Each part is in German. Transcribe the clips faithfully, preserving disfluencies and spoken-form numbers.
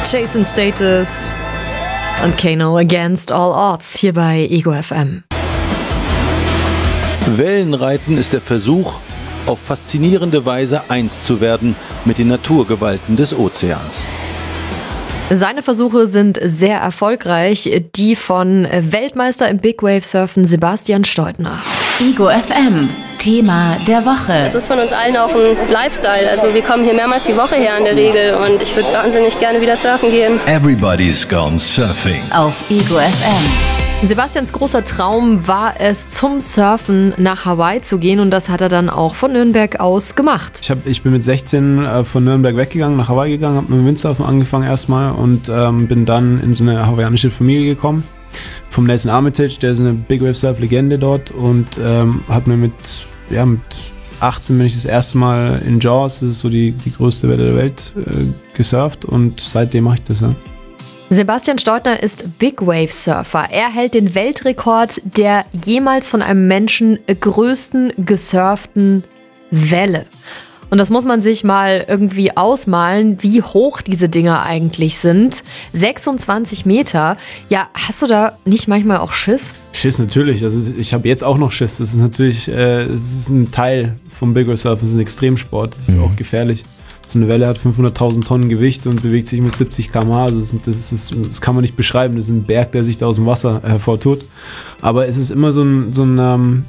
Jason Status und Kano Against All Odds hier bei Ego F M. Wellenreiten ist der Versuch, auf faszinierende Weise eins zu werden mit den Naturgewalten des Ozeans. Seine Versuche sind sehr erfolgreich, die von Weltmeister im Big Wave Surfen Sebastian Steudtner. Ego F M, Thema der Woche. Es ist von uns allen auch ein Lifestyle. Also wir kommen hier mehrmals die Woche her in der Regel und ich würde wahnsinnig gerne wieder surfen gehen. Everybody's gone surfing. Auf Ego F M. Sebastians großer Traum war es, zum Surfen nach Hawaii zu gehen und das hat er dann auch von Nürnberg aus gemacht. Ich, hab, ich bin mit sechzehn äh, von Nürnberg weggegangen, nach Hawaii gegangen, habe mit dem Windsurfen angefangen erstmal und ähm, bin dann in so eine hawaiianische Familie gekommen. Vom Nelson Armitage, der ist eine Big Wave Surf Legende dort und ähm, hat mir mit, ja, mit achtzehn bin ich das erste Mal in Jaws, das ist so die, die größte Welle der Welt, äh, gesurft und seitdem mache ich das, ja. Sebastian Steudtner ist Big Wave Surfer. Er hält den Weltrekord der jemals von einem Menschen größten gesurften Welle. Und das muss man sich mal irgendwie ausmalen, wie hoch diese Dinger eigentlich sind. sechsundzwanzig Meter. Ja, hast du da nicht manchmal auch Schiss? Schiss natürlich. Also ich habe jetzt auch noch Schiss. Das ist natürlich, äh, das ist ein Teil vom Big Wave Surfen. Das ist ein Extremsport. Das ist mhm. auch gefährlich. So eine Welle hat fünfhunderttausend Tonnen Gewicht und bewegt sich mit siebzig Kilometer pro Stunde. Also das, ist, das kann man nicht beschreiben. Das ist ein Berg, der sich da aus dem Wasser hervortut. Aber es ist immer so ein, so ein ähm,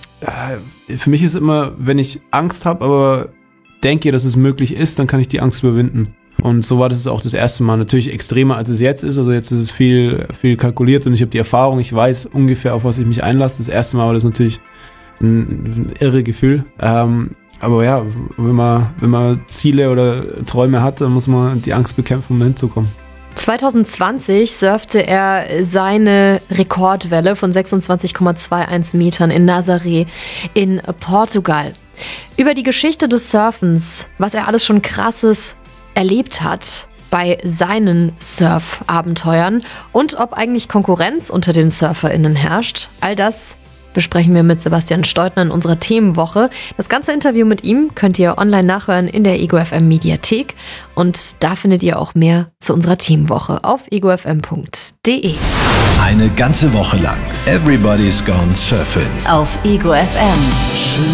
äh, für mich ist immer, wenn ich Angst habe, aber denke, dass es möglich ist, dann kann ich die Angst überwinden. Und so war das auch das erste Mal. Natürlich extremer, als es jetzt ist. Also jetzt ist es viel, viel kalkuliert und ich habe die Erfahrung. Ich weiß ungefähr, auf was ich mich einlasse. Das erste Mal war das natürlich ein, ein irre Gefühl. Ähm, Aber ja, wenn man, wenn man Ziele oder Träume hat, dann muss man die Angst bekämpfen, um hinzukommen. zwanzig zwanzig surfte er seine Rekordwelle von sechsundzwanzig Komma einundzwanzig Metern in Nazaré in Portugal. Über die Geschichte des Surfens, was er alles schon Krasses erlebt hat bei seinen Surf-Abenteuern und ob eigentlich Konkurrenz unter den SurferInnen herrscht, all das besprechen wir mit Sebastian Steudtner in unserer Themenwoche. Das ganze Interview mit ihm könnt ihr online nachhören in der Ego F M Mediathek und da findet ihr auch mehr zu unserer Themenwoche auf ego f m punkt d e. Eine ganze Woche lang Everybody's gone surfing. Auf Ego F M.